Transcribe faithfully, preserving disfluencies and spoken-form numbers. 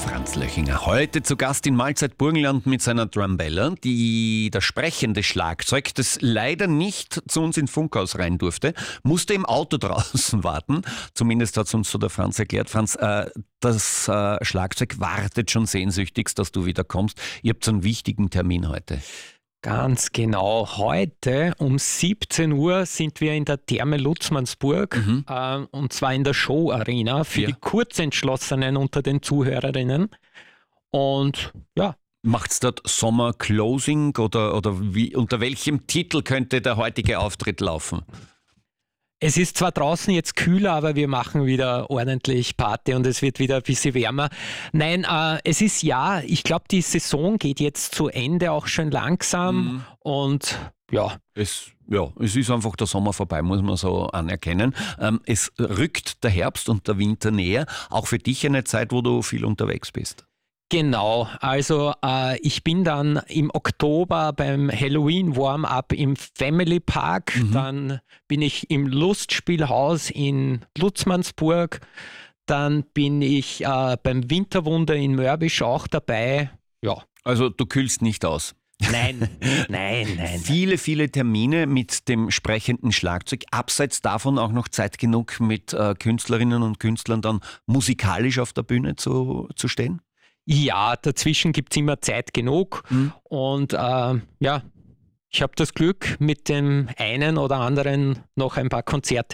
Franz Löchinger. Heute zu Gast in Mahlzeit Burgenland mit seiner Drumbella, die das sprechende Schlagzeug, das leider nicht zu uns ins Funkhaus rein durfte, musste im Auto draußen warten. Zumindest hat es uns so der Franz erklärt. Franz, äh, das äh, Schlagzeug wartet schon sehnsüchtigst, dass du wieder kommst. Ihr habt so einen wichtigen Termin heute. Ganz genau. Heute um siebzehn Uhr sind wir in der Therme Lutzmannsburg, mhm. äh, und zwar in der Show Arena für ja. die Kurzentschlossenen unter den Zuhörerinnen. Und ja. Macht's dort Sommer Closing oder, oder wie, unter welchem Titel könnte der heutige Auftritt laufen? Es ist zwar draußen jetzt kühler, aber wir machen wieder ordentlich Party und es wird wieder ein bisschen wärmer. Nein, äh, es ist ja, ich glaube, die Saison geht jetzt zu Ende, auch schon langsam. Mhm. Und ja. Es, ja, es ist einfach der Sommer vorbei, muss man so anerkennen. Ähm, es rückt der Herbst und der Winter näher. Auch für dich eine Zeit, wo du viel unterwegs bist. Genau, also äh, ich bin dann im Oktober beim Halloween Warm-Up im Family Park, mhm. dann bin ich im Lustspielhaus in Lutzmannsburg, dann bin ich äh, beim Winterwunder in Mörbisch auch dabei. Ja. Also du kühlst nicht aus? Nein, nein, nein. Viele, viele Termine mit dem sprechenden Schlagzeug. Abseits davon auch noch Zeit genug mit äh, Künstlerinnen und Künstlern dann musikalisch auf der Bühne zu, zu stehen? Ja, dazwischen gibt es immer Zeit genug mhm. und äh, ja, ich habe das Glück, mit dem einen oder anderen noch ein paar Konzerte